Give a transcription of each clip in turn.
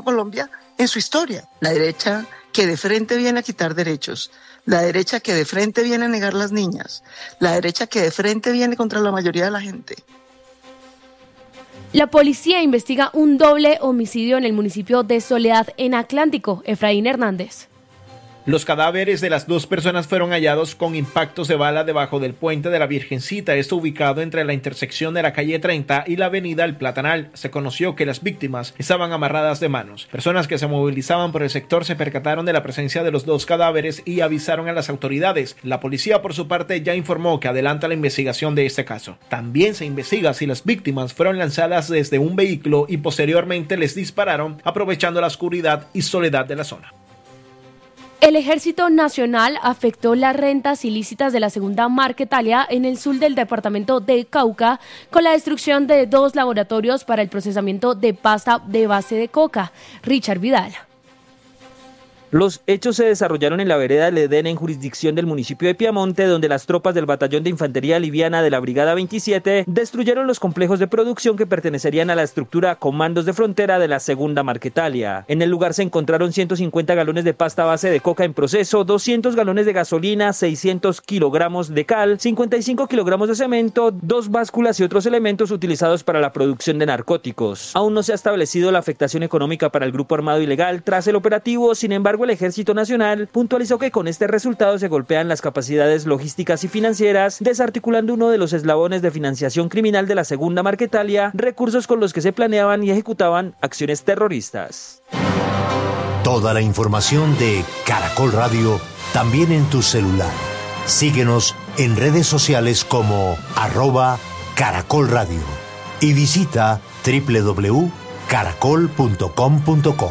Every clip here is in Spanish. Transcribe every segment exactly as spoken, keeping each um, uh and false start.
Colombia en su historia. La derecha que de frente viene a quitar derechos, la derecha que de frente viene a negar las niñas, la derecha que de frente viene contra la mayoría de la gente. La policía investiga un doble homicidio en el municipio de Soledad, en Atlántico. Efraín Hernández. Los cadáveres de las dos personas fueron hallados con impactos de bala debajo del puente de la Virgencita, esto ubicado entre la intersección de la calle treinta y la avenida El Platanal. Se conoció que las víctimas estaban amarradas de manos. Personas que se movilizaban por el sector se percataron de la presencia de los dos cadáveres y avisaron a las autoridades. La policía, por su parte, ya informó que adelanta la investigación de este caso. También se investiga si las víctimas fueron lanzadas desde un vehículo y posteriormente les dispararon, aprovechando la oscuridad y soledad de la zona. El Ejército Nacional afectó las rentas ilícitas de la segunda Marquetalia en el sur del departamento de Cauca con la destrucción de dos laboratorios para el procesamiento de pasta de base de coca. Richard Vidal. Los hechos se desarrollaron en la vereda del Edén, en jurisdicción del municipio de Piamonte, donde las tropas del Batallón de Infantería Liviana de la Brigada veintisiete destruyeron los complejos de producción que pertenecerían a la estructura Comandos de Frontera de la segunda Marquetalia. En el lugar se encontraron ciento cincuenta galones de pasta base de coca en proceso, doscientos galones de gasolina, seiscientos kilogramos de cal, cincuenta y cinco kilogramos de cemento, dos básculas y otros elementos utilizados para la producción de narcóticos. Aún no se ha establecido la afectación económica para el grupo armado ilegal tras el operativo. Sin embargo, el Ejército Nacional puntualizó que con este resultado se golpean las capacidades logísticas y financieras, desarticulando uno de los eslabones de financiación criminal de la segunda Marquetalia, recursos con los que se planeaban y ejecutaban acciones terroristas. Toda la información de Caracol Radio también en tu celular. Síguenos en redes sociales como arroba Caracol Radio y visita doble u doble u doble u punto caracol punto com punto co.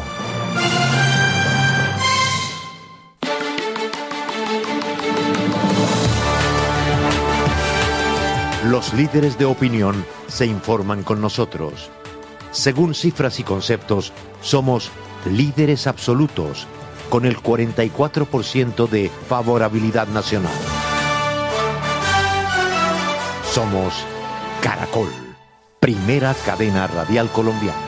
Los líderes de opinión se informan con nosotros. Según cifras y conceptos, somos líderes absolutos, con el cuarenta y cuatro por ciento de favorabilidad nacional. Somos Caracol, primera cadena radial colombiana.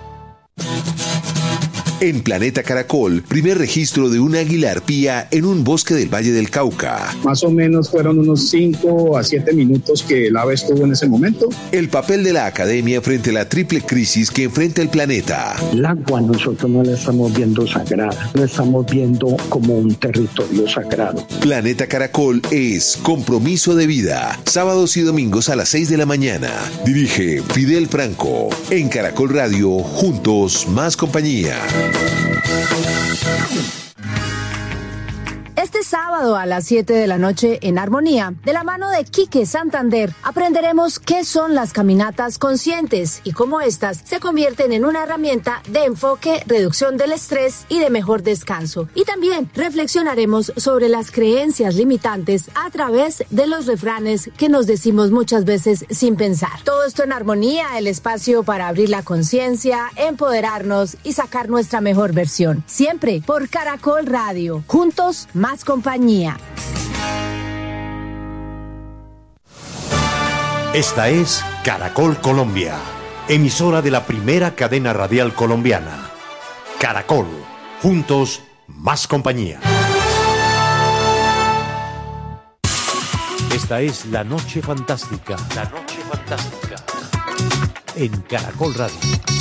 En Planeta Caracol, primer registro de un águila arpía en un bosque del Valle del Cauca. Más o menos fueron unos cinco a siete minutos que el ave estuvo en ese momento. El papel de la academia frente a la triple crisis que enfrenta el planeta. El agua nosotros no la estamos viendo sagrada, la estamos viendo como un territorio sagrado. Planeta Caracol es compromiso de vida. Sábados y domingos a las seis de la mañana. Dirige Fidel Franco. En Caracol Radio, juntos más compañía. Este sábado a las siete de la noche en Armonía, de la mano de Quique Santander, aprenderemos qué son las caminatas conscientes y cómo estas se convierten en una herramienta de enfoque, reducción del estrés y de mejor descanso. Y también reflexionaremos sobre las creencias limitantes a través de los refranes que nos decimos muchas veces sin pensar. Todo esto en Armonía, el espacio para abrir la conciencia, empoderarnos y sacar nuestra mejor versión. Siempre por Caracol Radio. Juntos, más compañía. Esta es Caracol Colombia, emisora de la primera cadena radial colombiana. Caracol, juntos, más compañía. Esta es La Noche Fantástica. La Noche Fantástica. En Caracol Radio.